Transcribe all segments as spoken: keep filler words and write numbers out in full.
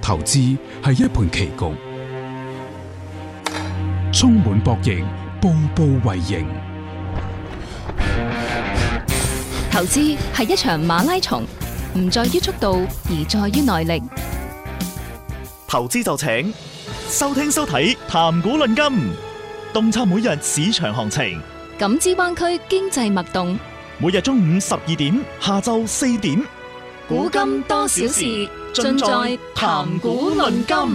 投資係一盤棋局，充滿博弈，步步為營。 投資係一場馬拉松，唔在於速度，而在於耐力。 投資就請收聽收睇談股論金，洞察每日市場行情， 感知灣區經濟脈動。 每日中午十二點，下晝四點， 股金多少事，盡在談股論金。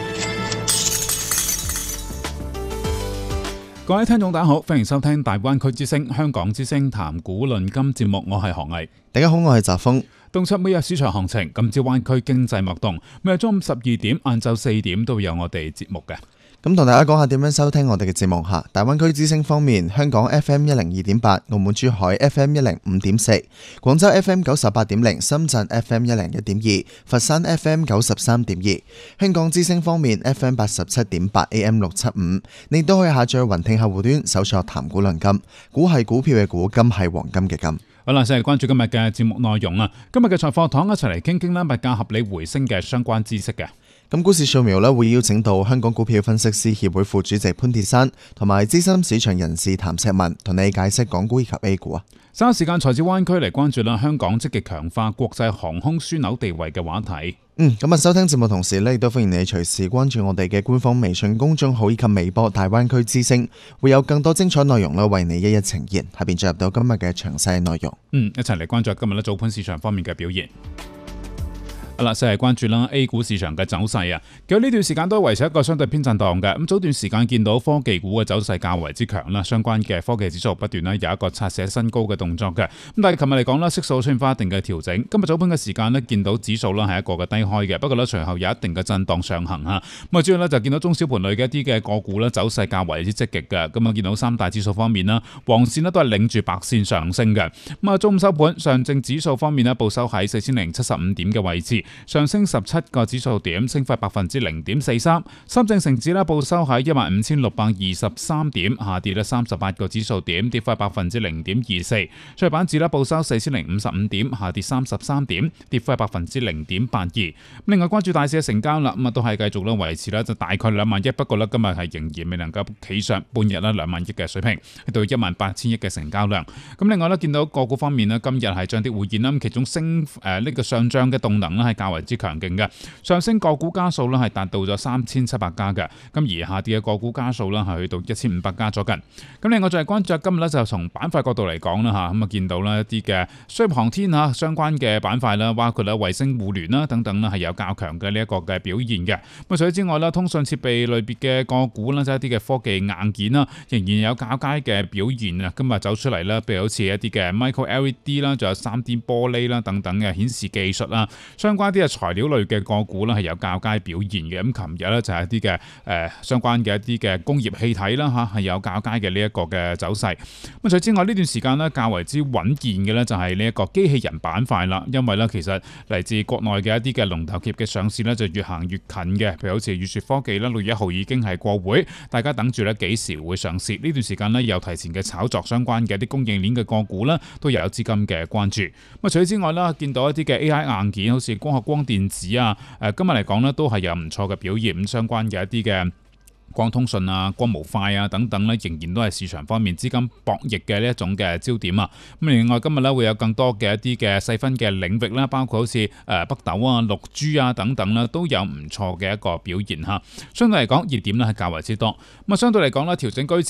各位聽眾大家好，歡迎收聽大灣區之聲、香港之聲談股論金節目，我係何毅。 大家好，我係澤峰。 洞察每日市場行情，感知灣區經濟脈動。每日中午十二點、晏晝四點都會有我哋節目嘅。 咁同大家講下點樣收聽我哋嘅節目吓。大灣區之聲方面，香港 F M 一零二點八，澳門珠海 F M 一零五點四，廣州 F M 九十八點零，深圳 F M 一零一點二，佛山 F M 九十三點二。香港之聲方面 F M 八十七點八 A M 六七五，你都可以下載雲聽客戶端搜索談股論金，股係股票嘅股，金係黃金嘅金。 好啦，先嚟關注今日嘅節目內容啊。今日嘅財貨堂一齊嚟傾傾啦，物價合理回升嘅相關知識嘅。 咁股市掃描咧，會邀請到香港股票分析師協會副主席潘鐵珊同埋資深市場人士譚石文同你解釋港股以及 A 股啊。 稍後時間財智灣區嚟關注啦，香港積極強化國際航空樞紐地位嘅話題。 嗯，咁啊，收聽節目同時呢，亦都歡迎你隨時關注我哋嘅官方微信公眾號以及微博大灣區之聲，會有更多精彩內容咧為你一一呈現。下邊進入到今日嘅詳細內容。 嗯，一齊嚟關注今日咧早盤市場方面嘅表現。好啦，先係關注啦 A 股市場嘅走勢啊。其實呢段時間都維持一個相對偏震盪嘅。咁早段時間見到科技股嘅走勢較為之強啦，相關嘅科技指數不斷咧有一個刷新新高嘅動作嘅。咁但係琴日嚟講啦，色素出現翻一定嘅調整。今日早盤嘅時間咧見到指數啦係一個嘅低開嘅，不過咧隨後有一定嘅震盪上行嚇。咁啊主要咧就見到中小盤類嘅一啲嘅個股咧走勢較為之積極嘅。咁啊見到三大指數方面啦，黃線咧都係領住白線上升嘅。咁啊中午收盤，上證指數方面咧報收喺四千零七十五點嘅位置，上升十七個指數點，升幅係百分之零點四三。深證成指咧報收喺一萬五千六百二十三點，下跌咧三十八個指數點，跌幅係百分之零點二四。創業板指咧報收四千零五十五點，下跌三十三點，跌幅係百分之零點八二。另外關注大市嘅成交啦，咁啊都係繼續咧維持咧就大概兩萬億，不過咧今日係仍然未能夠企上半日咧兩萬億嘅水平，去到一萬八千億嘅成交量。咁另外咧見到個股方面咧，今日係漲跌互現啦，其中升誒呢、呃這個上漲嘅動能咧係較為之強勁嘅，上升個股家數咧係達到咗三千七百家嘅，咁而下跌嘅個股家數咧係去到一千五百家左近。咁另外就係關注今日咧就從板塊角度嚟講啦吓，咁啊見到啦一啲嘅商業航天吓相關嘅板塊啦，包括啦衛星互聯啦等等啦係有較強嘅呢一個嘅表現嘅。咁除此之外啦，通訊設備類別嘅個股啦，即係一啲嘅科技硬件啦，仍然有較佳嘅表現啊。今日走出嚟啦，譬如好似一啲嘅 Micro L E D 啦，仲有三 D 玻璃啦等等嘅顯示技術啦，相關啲嘅材料類嘅個股咧係有較佳表現嘅。咁琴日咧就係一啲嘅誒相關嘅一啲嘅工業氣體啦吓，係有較佳嘅呢一個嘅走勢。咁除此之外呢段時間咧較為之穩健嘅咧就係呢一個機器人板塊啦，因為咧其實嚟自國內嘅一啲嘅龍頭企業嘅上市咧就越行越近嘅，譬如好似宇碩科技啦，六月一號已經係過會，大家等住咧幾時會上市。呢段時間咧有提前嘅炒作相關嘅一啲供應鏈嘅個股啦，都有資金嘅關注。咁除此之外啦，見到一啲嘅 A I 硬件，好似光學光電子啊，誒今日嚟講咧都係有唔錯嘅表現。咁相關嘅一啲嘅光通訊啊、光模塊啊等等咧，仍然都係市場方面資金博弈嘅呢一種嘅焦點啊。咁另外今日咧會有更多嘅一啲嘅細分嘅領域啦，包括好似誒北斗啊、六 G 啊等等啦，都有唔錯嘅一個表現嚇。相對嚟講，熱點咧係較為之多。咁啊，相對嚟講咧，調整居